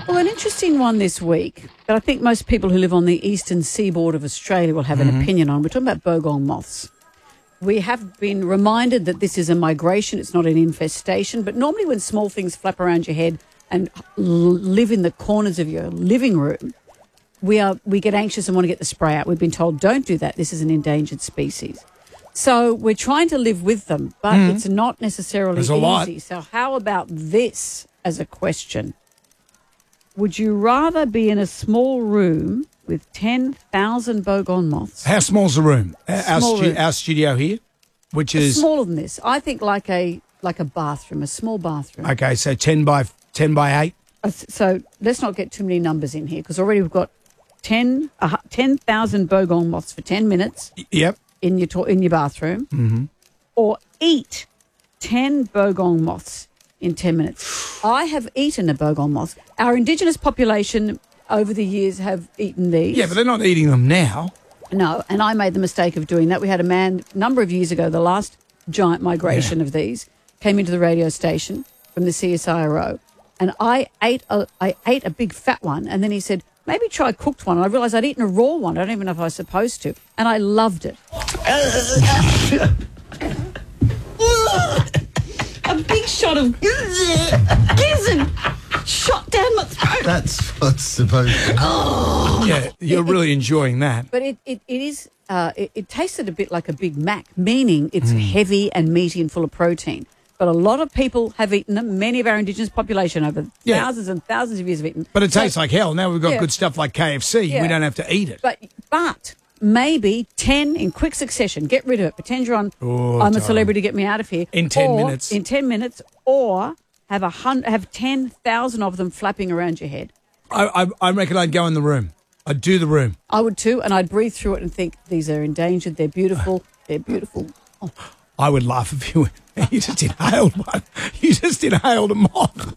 Well, an interesting one this week that I think most people who live on the eastern seaboard of Australia will have an opinion on. We're talking about bogong moths. We have been reminded that this is a migration, it's not an infestation, but normally when small things flap around your head and live in the corners of your living room, we get anxious and want to get the spray out. We've been told, don't do that, this is an endangered species. So we're trying to live with them, but it's not necessarily easy. So how about this as a question? Would you rather be in a small room with 10,000 bogong moths? How small's the room? Our studio here, which is smaller than this. I think like a bathroom, a small bathroom. Okay, so 10 by 8. So let's not get too many numbers in here because already we've got 10,000 bogong moths for 10 minutes. Yep. In your bathroom, or eat 10 bogong moths in 10 minutes. I have eaten a bogong moth. Our Indigenous population over the years have eaten these. Yeah, but they're not eating them now. No, and I made the mistake of doing that. We had a man a number of years ago, the last giant migration of these, came into the radio station from the CSIRO, and I ate a big fat one, and then he said, maybe try a cooked one. And I realised I'd eaten a raw one. I don't even know if I was supposed to. And I loved it. A big shot of gizzard shot down my throat. That's what's supposed to. Oh. Yeah, you're really enjoying that. But it tasted a bit like a Big Mac, meaning it's heavy and meaty and full of protein. But a lot of people have eaten them. Many of our Indigenous population over thousands and thousands of years have eaten. But it tastes like hell. Now we've got good stuff like KFC. Yeah. We don't have to eat it. But maybe 10 in quick succession. Get rid of it. Pretend you're on I'm a Celebrity, get me out of here. In 10 minutes. In 10 minutes. Or have 10,000 of them flapping around your head. I reckon I'd go in the room. I'd do the room. I would too. And I'd breathe through it and think, these are endangered. They're beautiful. They're beautiful. Oh. I would laugh if you just inhaled one. You just inhaled a moth.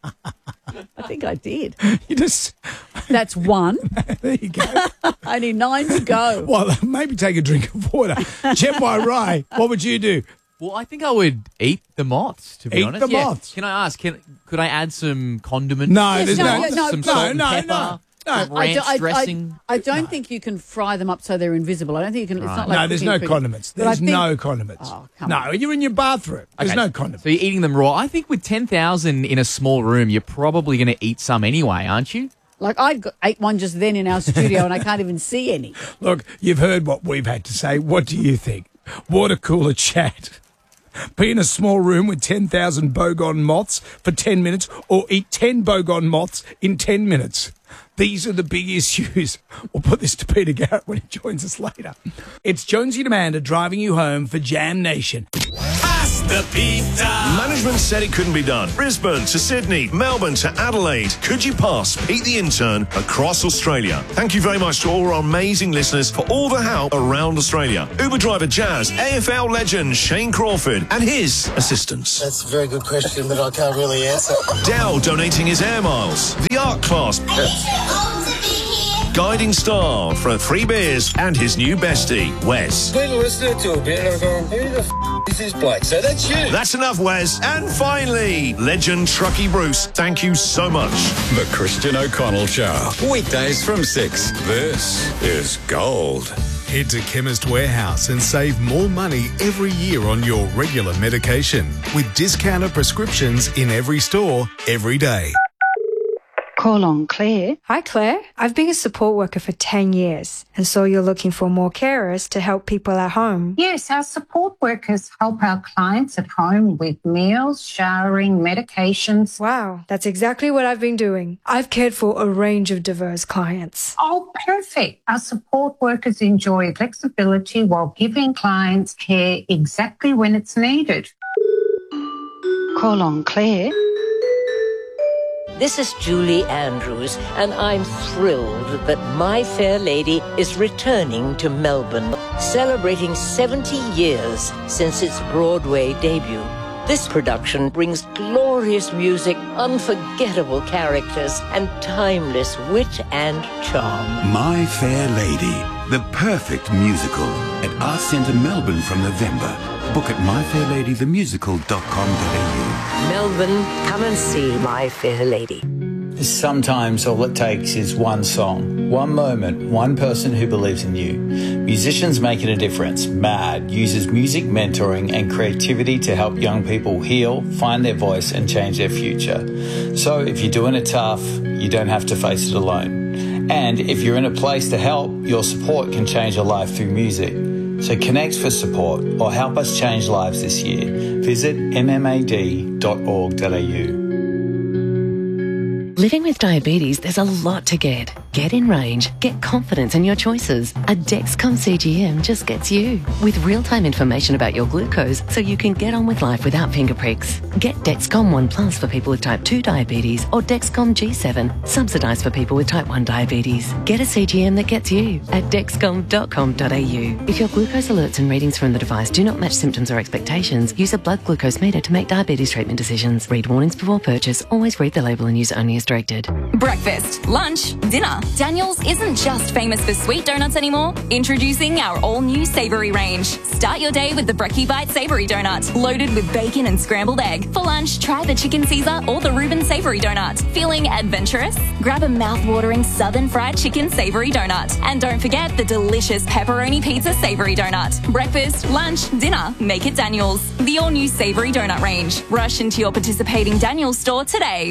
I think I did. That's one. There you go. Only 9 to go. Well, maybe take a drink of water. Chenpai Rai, what would you do? Well, I think I would eat the moths, to be honest. Eat the moths. Can I ask, could I add some condiments? No, there's some salt and pepper. Ranch dressing. I don't think you can fry them up so they're invisible. I don't think you can. It's not like there's no condiments. There's no condiments. Oh, come on. You're in your bathroom. There's no condiments. So you're eating them raw. I think with 10,000 in a small room, you're probably going to eat some anyway, aren't you? Like I ate one just then in our studio and I can't even see any. Look, you've heard what we've had to say. What do you think? Water cooler chat. Be in a small room with 10,000 bogong moths for 10 minutes or eat 10 bogong moths in 10 minutes. These are the big issues. We'll put this to Peter Garrett when he joins us later. It's Jonesy and Amanda driving you home for Jam Nation. Pass the pizza. Management said it couldn't be done. Brisbane to Sydney, Melbourne to Adelaide. Could you pass Pete the Intern across Australia? Thank you very much to all our amazing listeners for all the help around Australia. Uber driver Jazz, AFL legend Shane Crawford and his assistants. That's a very good question, but I can't really answer. Dal donating his air miles. The art class. Guiding star for 3 beers and his new bestie, Wes. Been listening to a bit and I'm going, who the is this bloke? So that's you. That's enough, Wes. And finally, legend Truckee Bruce. Thank you so much. The Christian O'Connell Show. Weekdays from 6. This is gold. Head to Chemist Warehouse and save more money every year on your regular medication with discounted prescriptions in every store, every day. Call on Claire. Hi, Claire. I've been a support worker for 10 years and so you're looking for more carers to help people at home. Yes, our support workers help our clients at home with meals, showering, medications. Wow, that's exactly what I've been doing. I've cared for a range of diverse clients. Oh, perfect. Our support workers enjoy flexibility while giving clients care exactly when it's needed. Call on Claire. This is Julie Andrews, and I'm thrilled that My Fair Lady is returning to Melbourne, celebrating 70 years since its Broadway debut. This production brings glorious music, unforgettable characters, and timeless wit and charm. My Fair Lady, the perfect musical at Arts Centre Melbourne from November. Book at myfairladythemusical.com.au. Melbourne, come and see My Fair Lady. Sometimes all it takes is one song, one moment, one person who believes in you. Musicians Making a Difference, MAD, uses music, mentoring and creativity to help young people heal, find their voice and change their future. So if you're doing it tough, you don't have to face it alone. And if you're in a place to help, your support can change your life through music. So connect for support or help us change lives this year. Visit mmad.org.au. Living with diabetes, there's a lot to get. Get in range, get confidence in your choices. A Dexcom CGM just gets you. With real-time information about your glucose so you can get on with life without finger pricks. Get Dexcom ONE Plus for people with type 2 diabetes or Dexcom G7, subsidised for people with type 1 diabetes. Get a CGM that gets you at dexcom.com.au. If your glucose alerts and readings from the device do not match symptoms or expectations, use a blood glucose meter to make diabetes treatment decisions. Read warnings before purchase. Always read the label and use only as directed. Breakfast, lunch, dinner. Daniel's isn't just famous for sweet donuts anymore. Introducing our all-new savoury range. Start your day with the Brekkie Bite Savoury Donut, loaded with bacon and scrambled egg. For lunch, try the Chicken Caesar or the Reuben Savoury Donut. Feeling adventurous? Grab a mouth-watering Southern Fried Chicken Savoury Donut. And don't forget the delicious Pepperoni Pizza Savoury Donut. Breakfast, lunch, dinner, make it Daniel's. The all-new Savoury Donut range. Rush into your participating Daniel's store today.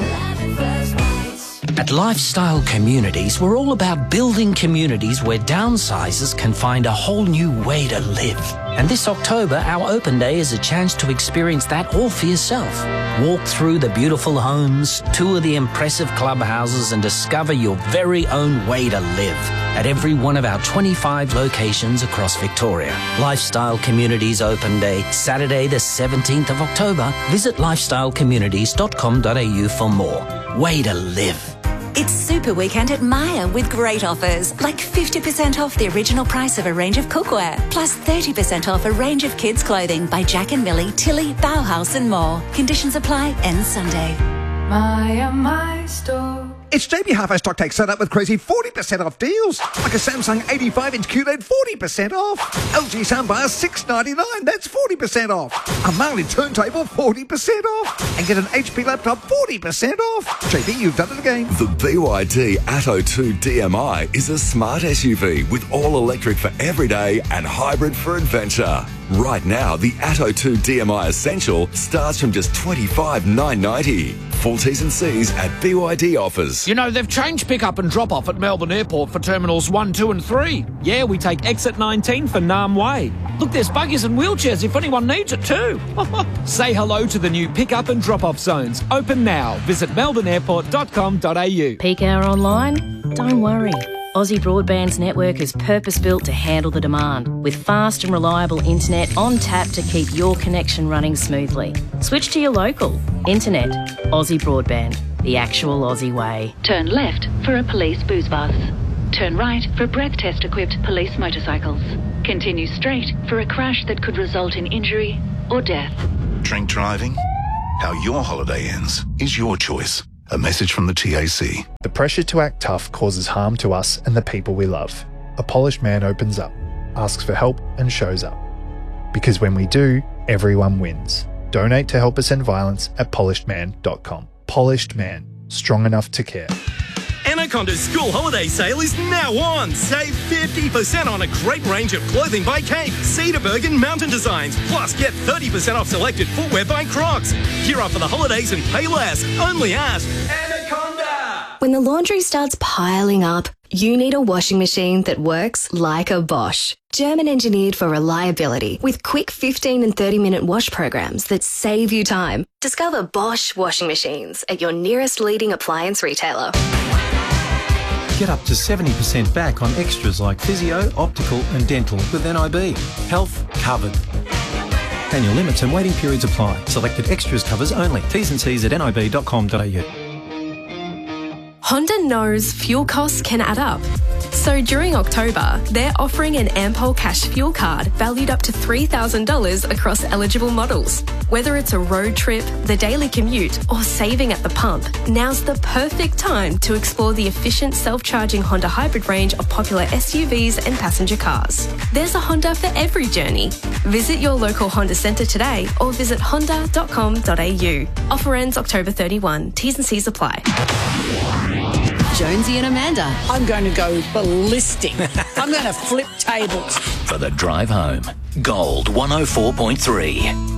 At Lifestyle Communities, we're all about building communities where downsizers can find a whole new way to live. And this October, our open day is a chance to experience that all for yourself. Walk through the beautiful homes, tour the impressive clubhouses and discover your very own way to live at every one of our 25 locations across Victoria. Lifestyle Communities Open Day, Saturday the 17th of October. Visit lifestylecommunities.com.au for more. Way to live. It's Super Weekend at Myer with great offers, like 50% off the original price of a range of cookware, plus 30% off a range of kids' clothing by Jack and Millie, Tilly, Bauhaus and more. Conditions apply, ends Sunday. Myer, my store. It's JB Hi-Fi Stock Take set up with crazy 40% off deals. Like a Samsung 85-inch QLED, 40% off. LG soundbar, $699, that's 40% off. A Marley turntable, 40% off. And get an HP laptop, 40% off. JB, you've done it again. The BYD Atto 2 DMI is a smart SUV with all-electric for everyday and hybrid for adventure. Right now, the Atto 2 DMI Essential starts from just $25,990. Full T's and C's at BYD offers. You know, they've changed pick-up and drop-off at Melbourne Airport for Terminals 1, 2 and 3. Yeah, we take exit 19 for Nam Way. Look, there's buggies and wheelchairs if anyone needs it too. Say hello to the new pick-up and drop-off zones. Open now. Visit melbourneairport.com.au. Peak hour online? Don't worry. Aussie Broadband's network is purpose-built to handle the demand, with fast and reliable internet on tap to keep your connection running smoothly. Switch to your local. Internet. Aussie Broadband. The actual Aussie way. Turn left for a police booze bus. Turn right for breath test-equipped police motorcycles. Continue straight for a crash that could result in injury or death. Drink driving? How your holiday ends is your choice. A message from the TAC. The pressure to act tough causes harm to us and the people we love. A polished man opens up, asks for help and shows up. Because when we do, everyone wins. Donate to help us end violence at polishedman.com. Polished Man. Strong enough to care. Anaconda's school holiday sale is now on. Save 50% on a great range of clothing by Kate, Cedarburg and Mountain Designs. Plus, get 30% off selected footwear by Crocs. Gear up for the holidays and pay less. Only at Anaconda. When the laundry starts piling up, you need a washing machine that works like a Bosch. German engineered for reliability with quick 15 and 30-minute wash programs that save you time. Discover Bosch washing machines at your nearest leading appliance retailer. Get up to 70% back on extras like physio, optical and dental with NIB. Health covered. Annual limits and waiting periods apply. Selected extras covers only. T's and C's at nib.com.au. Honda knows fuel costs can add up. So during October, they're offering an Ampol Cash Fuel Card valued up to $3,000 across eligible models. Whether it's a road trip, the daily commute, or saving at the pump, now's the perfect time to explore the efficient self-charging Honda hybrid range of popular SUVs and passenger cars. There's a Honda for every journey. Visit your local Honda centre today or visit honda.com.au. Offer ends October 31. T's and C's apply. Jonesy and Amanda. I'm going to go ballistic. I'm going to flip tables. For the drive home, Gold 104.3.